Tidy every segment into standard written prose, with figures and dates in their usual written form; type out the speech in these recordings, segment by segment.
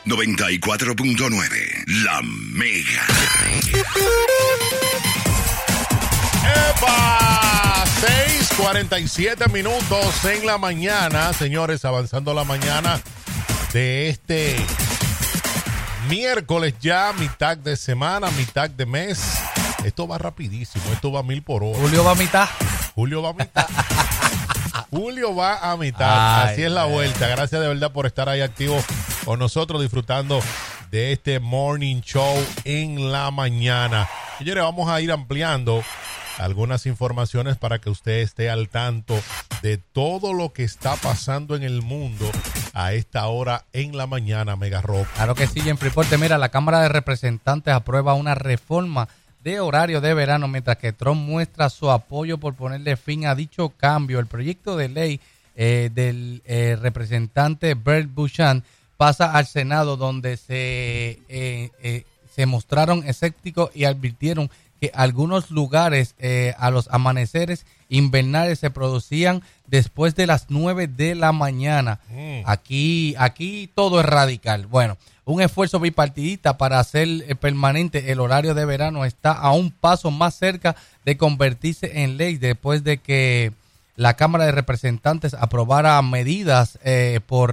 94.9, La Mega. ¡Epa! 6:47 minutos en la mañana, señores, avanzando la mañana de este miércoles ya, mitad de semana, mitad de mes. Esto va rapidísimo, esto va a 1000 por hora. Julio va a mitad. Julio va a mitad. Julio va a mitad. Ay, así es la vuelta. Gracias de verdad por estar ahí activo con nosotros, disfrutando de este morning show en la mañana. Señores, vamos a ir ampliando algunas informaciones para que usted esté al tanto de todo lo que está pasando en el mundo a esta hora en la mañana, Mega Rock. Claro que sí, Jeffrey Porte. Mira, la Cámara de Representantes aprueba una reforma de horario de verano, mientras que Trump muestra su apoyo por ponerle fin a dicho cambio. El proyecto de ley del representante Bert Buchan pasa al Senado, donde se mostraron escépticos y advirtieron que algunos lugares a los amaneceres invernales se producían después de las 9 de la mañana. Aquí todo es radical. Bueno, un esfuerzo bipartidista para hacer permanente el horario de verano está a un paso más cerca de convertirse en ley después de que la Cámara de Representantes aprobara medidas por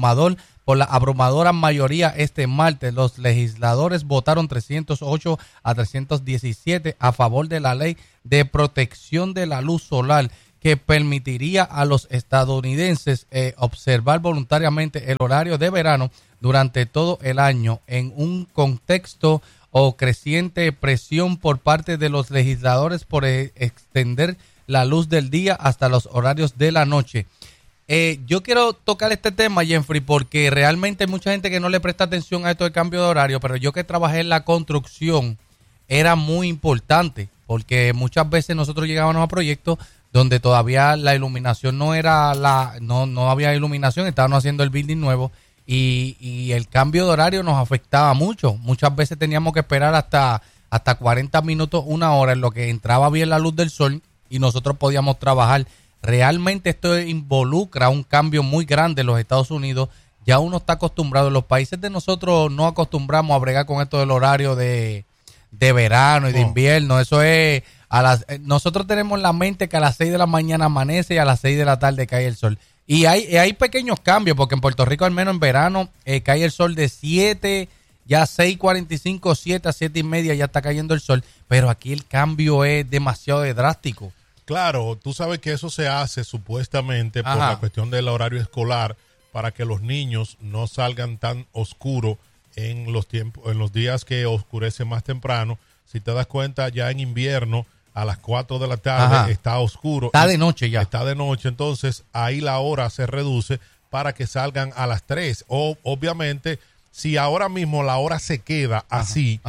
la abrumadora mayoría este martes. Los legisladores votaron 308 a 317 a favor de la ley de protección de la luz solar, que permitiría a los estadounidenses observar voluntariamente el horario de verano durante todo el año, en un contexto o creciente presión por parte de los legisladores por extender la luz del día hasta los horarios de la noche. Yo quiero tocar este tema, Jeffrey, porque realmente hay mucha gente que no le presta atención a esto del cambio de horario, pero yo que trabajé en la construcción era muy importante, porque muchas veces nosotros llegábamos a proyectos donde todavía la iluminación no había iluminación, estábamos haciendo el building nuevo y el cambio de horario nos afectaba mucho. Muchas veces teníamos que esperar hasta 40 minutos, una hora, en lo que entraba bien la luz del sol y nosotros podíamos trabajar. Realmente esto involucra un cambio muy grande en los Estados Unidos. Ya uno está acostumbrado. En los países de nosotros no acostumbramos a bregar con esto del horario de verano y de invierno. Eso es nosotros tenemos en la mente que a las 6 de la mañana amanece y a las 6 de la tarde cae el sol. Y hay pequeños cambios, porque en Puerto Rico al menos en verano cae el sol de 7, ya 6:45, 7 a 7:30 ya está cayendo el sol. Pero aquí el cambio es demasiado drástico. Claro, tú sabes que eso se hace supuestamente por la cuestión del horario escolar, para que los niños no salgan tan oscuros en los días que oscurece más temprano. Si te das cuenta, ya en invierno a las 4 de la tarde está oscuro. Está de noche ya. Está de noche, entonces ahí la hora se reduce para que salgan a las 3. O obviamente, si ahora mismo la hora se queda así,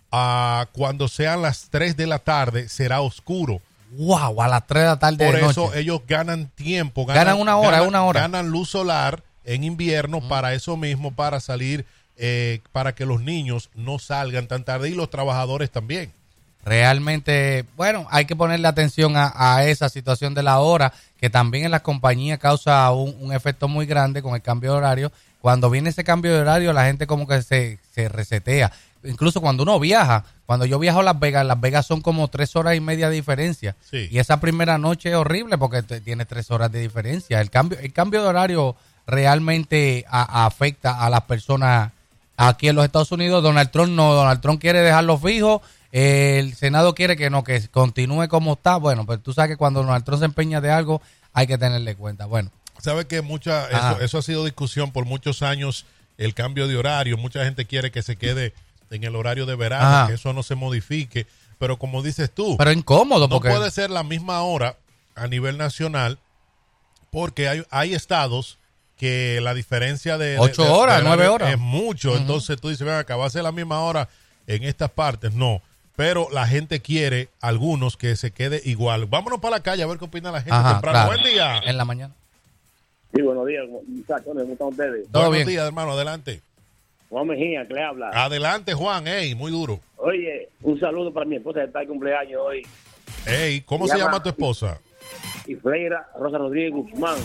cuando sean las 3 de la tarde será oscuro. Wow, a las 3 de la tarde Por de noche. eso ellos ganan tiempo. Ganan una hora. Ganan luz solar en invierno para eso mismo, para salir, para que los niños no salgan tan tarde y los trabajadores también. Realmente, bueno, hay que ponerle atención a esa situación de la hora, que también en las compañías causa un efecto muy grande con el cambio de horario. Cuando viene ese cambio de horario, la gente como que se resetea. Incluso cuando uno viaja, cuando yo viajo a Las Vegas son como 3 horas y media de diferencia. Sí. Y esa primera noche es horrible porque tiene 3 horas de diferencia. El cambio de horario realmente afecta a las personas aquí en los Estados Unidos. Donald Trump no, Donald Trump quiere dejarlo fijo. El Senado quiere que continúe como está. Bueno, pues tú sabes que cuando Donald Trump se empeña de algo, hay que tenerle cuenta. Bueno. ¿Sabe que eso ha sido discusión por muchos años, el cambio de horario? Mucha gente quiere que se quede en el horario de verano, que eso no se modifique, pero como dices tú, pero incómodo, no puede ser la misma hora a nivel nacional, porque hay estados que la diferencia de 8 horas, 9 horas es mucho. Entonces tú dices, ven acá, va a ser la misma hora en estas partes. No, pero la gente quiere, algunos, que se quede igual. Vámonos para la calle a ver qué opina la gente temprano. Claro. Buen día. En la mañana. Sí, buenos días, muchachos. ¿Cómo están ustedes? Buenos días, hermano, adelante. Juan Mejía, que le habla. Adelante, Juan, muy duro. Oye, un saludo para mi esposa que está de cumpleaños hoy. ¿Cómo se llama tu esposa? Y Freira Rosa Rodríguez Guzmán.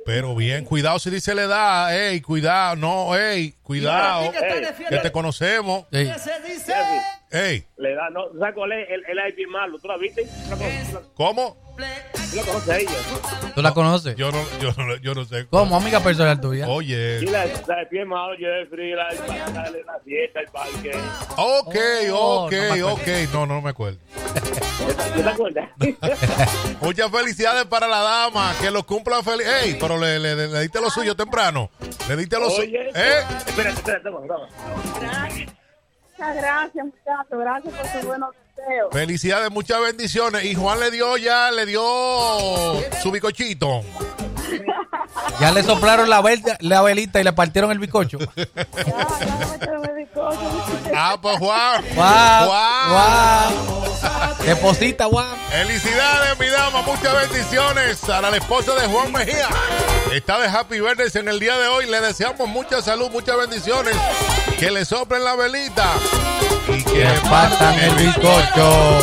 Pero bien, cuidado si dice la edad, cuidado, no, cuidado, que te conocemos. Sí. Ey, Le da, no, ¿sabes cuál es? El IP malo, ¿tú la viste? ¿cómo? ¿Tú la conoces a ella? ¿Tú la conoces? Yo no sé. ¿Cómo? Amiga personal tuya. Oye. Sí, la IP malo, Jeffrey, la fiesta, el parque. Ok. No me acuerdo. ¿Te acuerdas? Muchas felicidades para la dama, que lo cumpla feliz. Ey, pero le diste lo suyo temprano. Le diste lo suyo. Oye, espérate, toma. Muchas gracias, muchachos. Gracias por sus buenos deseos. Felicidades, muchas bendiciones. Y Juan le dio su bicochito. Ya le soplaron la velita y le partieron el bizcocho. Ya me metieron el bizcocho. Ah, pues Juan. Guau. Deposita, guau. Felicidades, mi dama, muchas bendiciones a la esposa de Juan Mejía. Está de Happy Birthday en el día de hoy. Le deseamos mucha salud, muchas bendiciones. Que le soplen la velita y que le partan el bizcocho.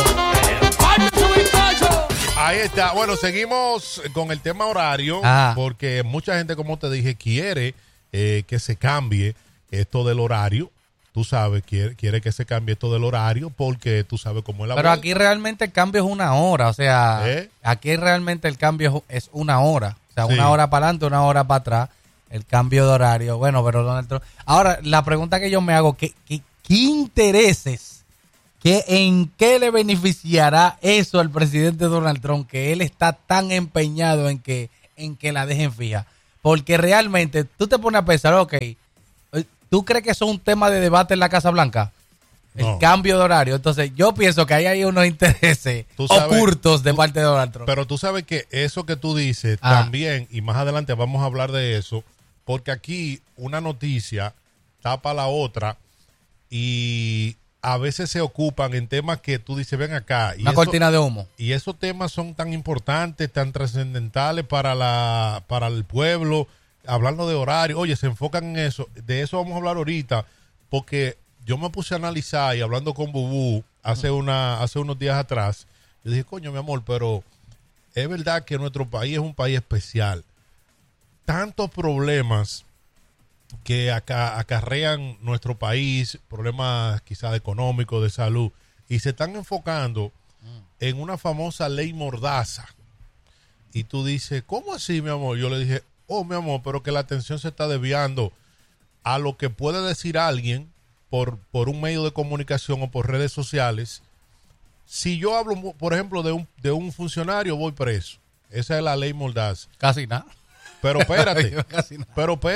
Ahí está. Bueno, seguimos con el tema horario, porque mucha gente, como te dije, quiere que se cambie esto del horario. Tú sabes, quiere que se cambie esto del horario porque tú sabes cómo es la Pero vuelta. aquí realmente el cambio es una hora, o sea, aquí realmente el cambio es una hora. O sea, Sí. una hora para adelante, una hora para atrás, el cambio de horario. Bueno, pero Donald Trump. Ahora, la pregunta que yo me hago, ¿qué intereses, en qué le beneficiará eso al presidente Donald Trump, que él está tan empeñado en que la dejen fija? Porque realmente, tú te pones a pensar, ok, ¿tú crees que eso es un tema de debate en la Casa Blanca? El No. cambio de horario. Entonces, yo pienso que ahí hay unos intereses Tú sabes- ocultos de parte de Donald Trump. Pero tú sabes que eso que tú dices también, y más adelante vamos a hablar de eso, porque aquí una noticia tapa la otra y a veces se ocupan en temas que tú dices, ven acá. Y Una cortina de humo. Y esos temas son tan importantes, tan trascendentales para el pueblo, hablando de horario. Oye, se enfocan en eso. De eso vamos a hablar ahorita, porque yo me puse a analizar y hablando con Bubú hace unos días atrás, yo dije, coño, mi amor, pero es verdad que nuestro país es un país especial. Tantos problemas que acarrean nuestro país, problemas quizás económicos, de salud, y se están enfocando en una famosa ley Mordaza. Y tú dices, ¿cómo así, mi amor? Yo le dije, oh, mi amor, pero que la atención se está desviando a lo que puede decir alguien por un medio de comunicación o por redes sociales. Si yo hablo, por ejemplo, de un funcionario, voy preso. Esa es la ley Mordaza. Casi nada. Pero espérate, Casi nada.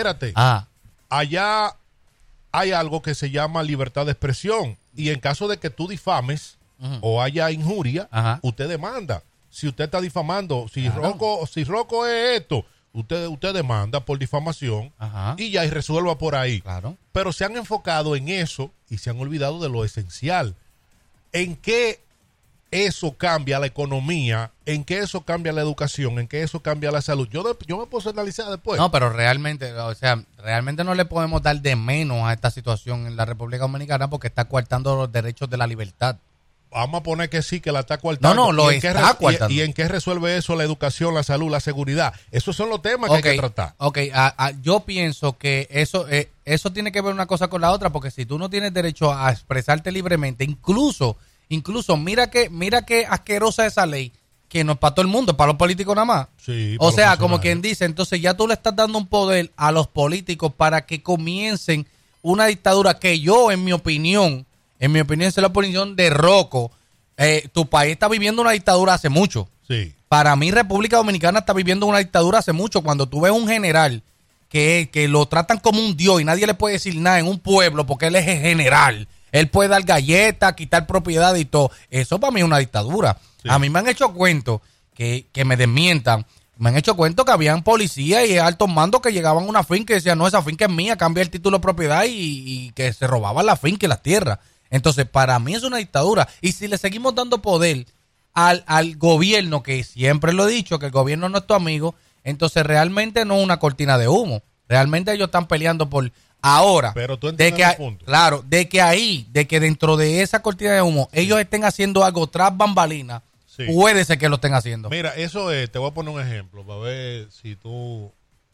Allá hay algo que se llama libertad de expresión. Y en caso de que tú difames o haya injuria, usted demanda. Si usted está difamando, si Rocco es esto, usted demanda por difamación y ya y resuelva por ahí. Claro. Pero se han enfocado en eso y se han olvidado de lo esencial. ¿En qué eso cambia la economía? ¿En qué eso cambia la educación? ¿En qué eso cambia la salud? Yo me puedo analizar después. No, pero realmente, o sea, realmente no le podemos dar de menos a esta situación en la República Dominicana porque está coartando los derechos de la libertad. Vamos a poner que sí, que la está coartando. No, lo está coartando. ¿Y en qué resuelve eso la educación, la salud, la seguridad? Esos son los temas que hay que tratar. Ok, yo pienso que eso tiene que ver una cosa con la otra, porque si tú no tienes derecho a expresarte libremente, incluso mira que asquerosa esa ley, que no es para todo el mundo, es para los políticos nada más. Sí, o sea, como quien dice, entonces ya tú le estás dando un poder a los políticos para que comiencen una dictadura que yo, en mi opinión, es la opinión de Rocco. Tu país está viviendo una dictadura hace mucho. Sí. Para mí, República Dominicana está viviendo una dictadura hace mucho. Cuando tú ves un general que lo tratan como un dios y nadie le puede decir nada en un pueblo porque él es el general, él puede dar galletas, quitar propiedad y todo. Eso para mí es una dictadura. Sí. A mí me han hecho cuentos que me desmientan. Me han hecho cuentos que habían policías y altos mandos que llegaban a una finca y decían, no, esa finca es mía, cambia el título de propiedad y que se robaban la finca y las tierras. Entonces, para mí es una dictadura. Y si le seguimos dando poder al gobierno, que siempre lo he dicho, que el gobierno no es tu amigo, entonces realmente no es una cortina de humo. Realmente ellos están peleando por ahora. Pero tú entiendes el punto. Claro, de que dentro de esa cortina de humo ellos estén haciendo algo tras bambalinas, puede ser que lo estén haciendo. Mira, eso es, te voy a poner un ejemplo para ver si tú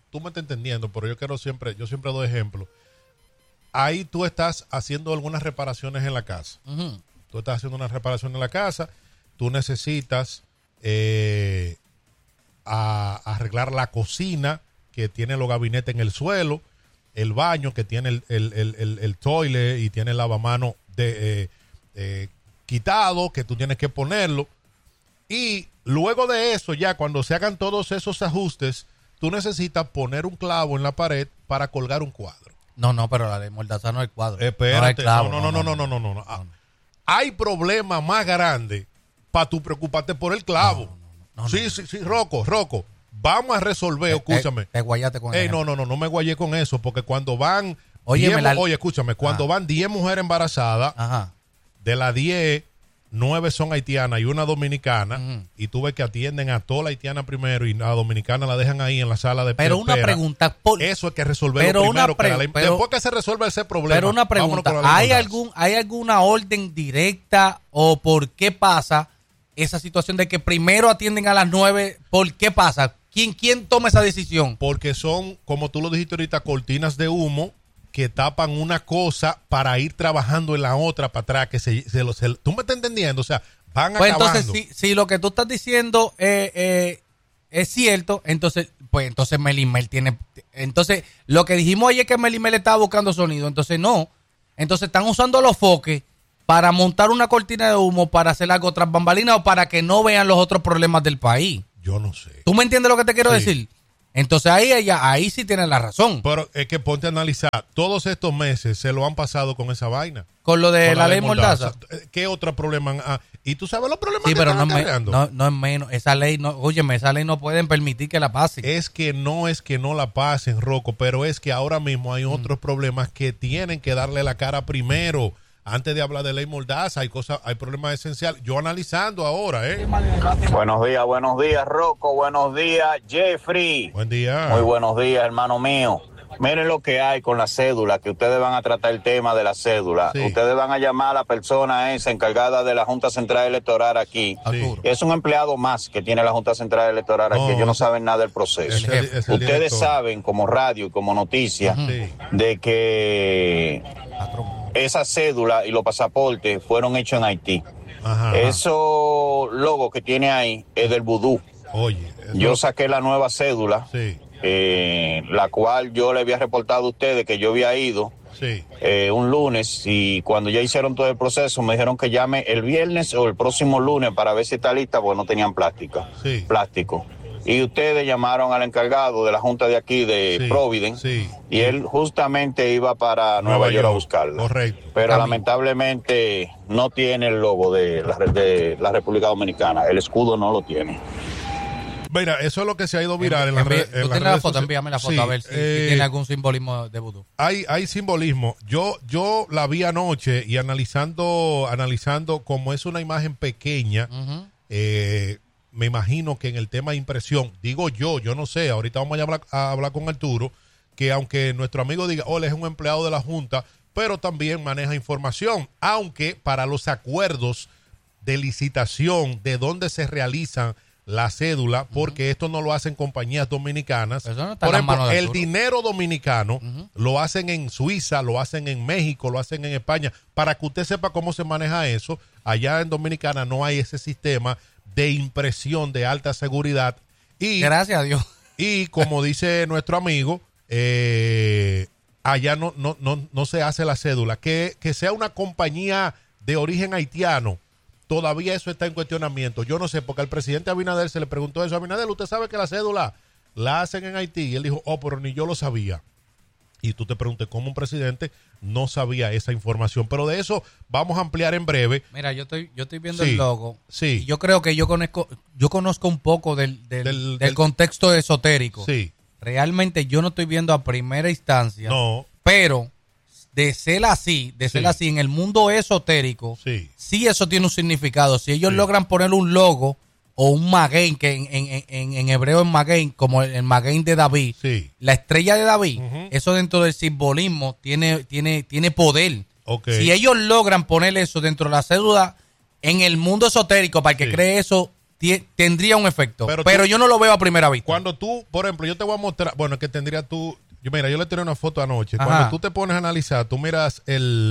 tú me estás entendiendo, pero yo siempre doy ejemplo. Ahí tú estás haciendo algunas reparaciones en la casa. Ujú. Tú estás haciendo una reparación en la casa, tú necesitas arreglar la cocina que tiene los gabinetes en el suelo, el baño que tiene el toilet y tiene el lavamanos quitado, que tú tienes que ponerlo. Y luego de eso, ya cuando se hagan todos esos ajustes, tú necesitas poner un clavo en la pared para colgar un cuadro. No, pero la de Mordaza no es el cuadro. Espérate, no. Hay problema más grande para tú preocuparte por el clavo. No, sí, Rocco. Vamos a resolver, escúchame. Te guayaste con eso. No me guayé con eso, porque cuando van... Óyeme, 10, escúchame, cuando van 10 mujeres embarazadas, Ajá. de las 10, 9 son haitianas y una dominicana, Ujú. y tú ves que atienden a toda la haitiana primero y la dominicana la dejan ahí en la sala de Pero una espera. pregunta... Eso hay que resolverlo pero primero. una Después que se resuelva ese problema. Pero una vámonos pregunta, con la ley Mordaza. ¿hay alguna orden directa o por qué pasa esa situación de que primero atienden a las 9? ¿Por qué pasa? ¿Quién toma esa decisión? Porque son, como tú lo dijiste ahorita, cortinas de humo que tapan una cosa para ir trabajando en la otra para atrás. ¿Tú me estás entendiendo? O sea, van Pues acabando. entonces, si lo que tú estás diciendo es cierto, entonces Melimel tiene... Entonces, lo que dijimos ayer es que Melimel estaba buscando sonido, entonces no. Entonces están usando los foques para montar una cortina de humo, para hacer algo tras bambalinas o para que no vean los otros problemas del país. Yo no sé. ¿Tú me entiendes lo que te quiero Sí. decir? Entonces ahí sí tienen la razón. Pero es que ponte a analizar. Todos estos meses se lo han pasado con esa vaina. Con lo de Con la ley Mordaza. ¿Qué otro problema? Y tú sabes los problemas Sí, que pero están no acarreando. es menos. Esa ley no pueden permitir que la pasen. Es que no la pasen, Rocco, pero es que ahora mismo hay otros problemas que tienen que darle la cara primero. Antes de hablar de ley Mordaza, hay problemas esenciales. Yo analizando ahora, Buenos días, Rocco. Buenos días, Jeffrey. Buen día. Muy buenos días, hermano mío. Miren lo que hay con la cédula, que ustedes van a tratar el tema de la cédula. Sí. Ustedes van a llamar a la persona esa encargada de la Junta Central Electoral aquí. Sí. Es un empleado más que tiene la Junta Central Electoral aquí. No, Ellos no saben nada del proceso. Es el Ustedes director. saben, como radio y como noticia, Sí. de que esa cédula y los pasaportes fueron hechos en Haití. Ajá. Eso logo que tiene ahí es del vudú. Oye. eso- Yo saqué la nueva cédula, Sí, la cual yo le había reportado a ustedes que yo había ido sí. un lunes, y cuando ya hicieron todo el proceso me dijeron que llame el viernes o el próximo lunes para ver si está lista, porque no tenían Sí. plástico. Y ustedes llamaron al encargado de la junta de aquí de Sí, Providence, sí. y él justamente iba para Nueva York a buscarla. Correcto. Pero Camino. lamentablemente no tiene el logo de la República Dominicana, el escudo no lo tiene. Mira, eso es lo que se ha ido viral en las ¿Tú redes. tienes la foto? Envíame la foto Sí, a ver si tiene algún simbolismo de vudú. Hay simbolismo. Yo la vi anoche y analizando como es una imagen pequeña, Ujú. me imagino que en el tema de impresión, digo yo no sé, ahorita vamos a hablar con Arturo, que aunque nuestro amigo diga, él es un empleado de la Junta, pero también maneja información, aunque para los acuerdos de licitación, de dónde se realizan la cédula, porque esto no lo hacen compañías dominicanas. Eso no está Por en las ejemplo, manos de el Arturo. dinero dominicano lo hacen en Suiza, lo hacen en México, lo hacen en España. Para que usted sepa cómo se maneja eso, allá en Dominicana no hay ese sistema de impresión de alta seguridad. Y, Gracias a Dios. y como dice nuestro amigo, allá no se hace la cédula. Que sea una compañía de origen haitiano, todavía eso está en cuestionamiento. Yo no sé, porque al presidente Abinader se le preguntó eso. Abinader, ¿usted sabe que la cédula la hacen en Haití? Y él dijo, pero ni yo lo sabía. Y tú te preguntas cómo un presidente no sabía esa información. Pero de eso vamos a ampliar en breve. Mira, yo estoy viendo Sí, el logo. sí. Y yo creo que yo conozco un poco del contexto esotérico. Sí, Realmente yo no estoy viendo a primera instancia. no, Pero de ser así, en el mundo esotérico, sí, eso tiene un significado. Si ellos Sí. logran poner un logo o un maguey, que en hebreo es maguey, como el maguey de David, sí. la estrella de David, Ujú. eso dentro del simbolismo tiene poder. Ok. Si ellos logran poner eso dentro de la cédula en el mundo esotérico, para el que Sí. cree eso, tendría un efecto. Pero Pero yo no lo veo a primera vista. Cuando tú, por ejemplo, yo te voy a mostrar, bueno, que tendría tú, yo le tiré una foto anoche. Ajá. Cuando tú te pones a analizar, tú miras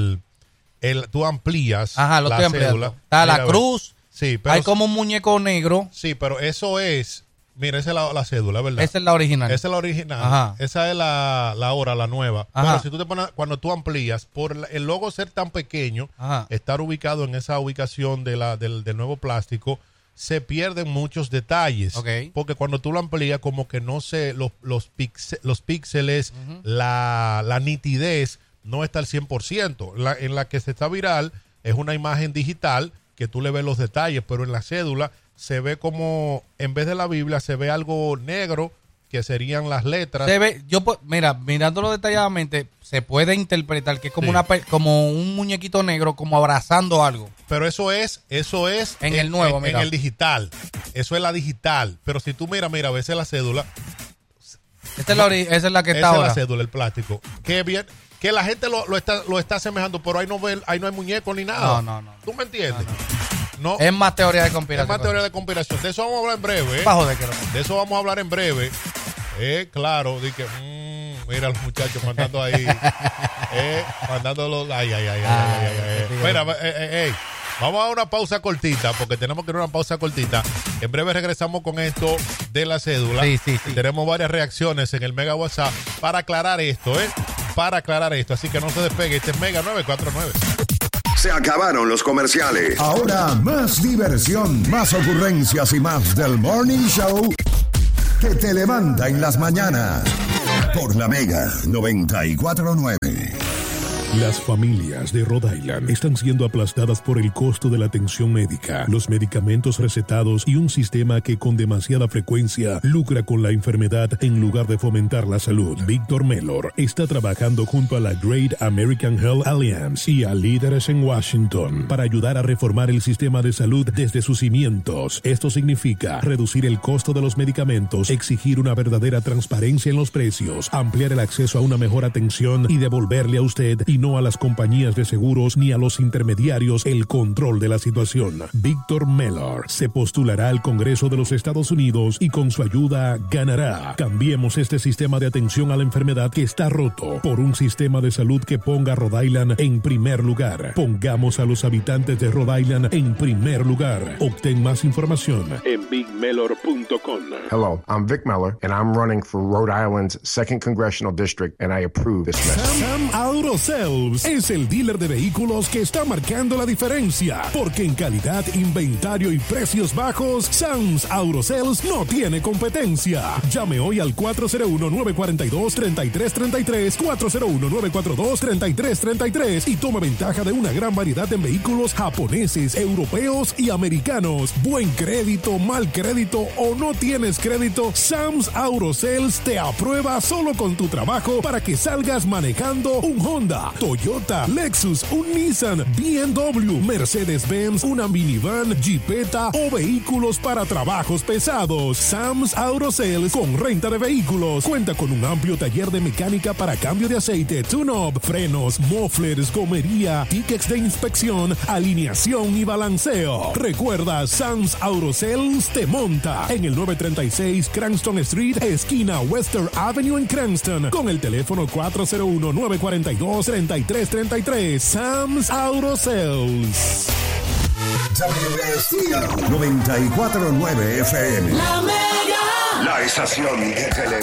tú amplías Ajá, lo la estoy ampliando. cédula. Está la Mira, cruz. Sí, pero Hay como un muñeco negro. sí, pero eso es, mira, esa es la cédula, ¿verdad? Esa es la original. Esa es la original. Ajá. Esa es la hora, la nueva. Ajá. Pero si tú te pones, cuando tú amplías, por el logo ser tan pequeño, Ajá. estar ubicado en esa ubicación del nuevo plástico, se pierden muchos detalles. Ok. Porque cuando tú lo amplías, como que no sé, los píxeles, la nitidez no está al 100%. En la que se está viral es una imagen digital que tú le ves los detalles, pero en la cédula se ve como, en vez de la Biblia, se ve algo negro, que serían las letras. Se ve, mira, mirándolo detalladamente, se puede interpretar que es como Sí. como un muñequito negro, como abrazando algo. Pero eso es En el nuevo, mira. en el digital. Eso es la digital. Pero si tú mira, a veces la cédula, Esa es la que está esa es ahora. la cédula, el plástico. Que bien, que la gente lo está asemejando, pero ahí no hay muñeco ni nada. No. ¿Tú me entiendes? No. Es más teoría de Es conspiración. más teoría de conspiración. De eso vamos a hablar en breve. Pa' joder que no. De eso vamos a hablar en breve. Claro, di que mira los muchachos mandando ahí. Mandándolo. Ay. Mira, vamos a dar una pausa cortita, porque tenemos que ir a una pausa cortita. En breve regresamos con esto de la cédula. Sí. Tenemos varias reacciones en el Mega WhatsApp para aclarar esto, Para aclarar esto. Así que no se despegue. Este es Mega 949. Se acabaron los comerciales. Ahora más diversión, más ocurrencias y más del Morning Show que te levanta en las mañanas. Por la Mega 94.9. Las familias de Rhode Island están siendo aplastadas por el costo de la atención médica, los medicamentos recetados y un sistema que con demasiada frecuencia lucra con la enfermedad en lugar de fomentar la salud. Víctor Mellor está trabajando junto a la Great American Health Alliance y a líderes en Washington para ayudar a reformar el sistema de salud desde sus cimientos. Esto significa reducir el costo de los medicamentos, exigir una verdadera transparencia en los precios, ampliar el acceso a una mejor atención y devolverle a usted y no a las compañías de seguros ni a los intermediarios el control de la situación. Víctor Mellor se postulará al Congreso de los Estados Unidos y con su ayuda ganará. Cambiemos este sistema de atención a la enfermedad que está roto por un sistema de salud que ponga a Rhode Island en primer lugar. Pongamos a los habitantes de Rhode Island en primer lugar. Obtén más información en bigmellor.com. Hello, I'm Vic Mellor, and I'm running for Rhode Island's 2nd Congressional District, and I approve this message. Sam Autoselves es el dealer de vehículos que está marcando la diferencia, porque en calidad, inventario y precios bajos, Sam's Autoselves no tiene competencia. Llame hoy al 401-942-3333, 401-942-3333 y tome ventaja de una gran variedad en vehículos japoneses, europeos y americanos. Buen crédito, mal crédito o no tienes crédito, Sam's Autoselves te aprueba solo con tu trabajo para que salgas manejando un Honda, Toyota, Lexus, un Nissan, BMW, Mercedes-Benz, una minivan, Jeepeta o vehículos para trabajos pesados. Sam's Autosells con renta de vehículos. Cuenta con un amplio taller de mecánica para cambio de aceite, tune-up, frenos, mufflers, gomería, tickets de inspección, alineación y balanceo. Recuerda, Sam's Autosells te monta en el 936 Cranston Street, esquina Western Avenue en Cranston, con el teléfono 401-942-3333. Sam's Autosells. WSTL 94.9 FM. La estación que te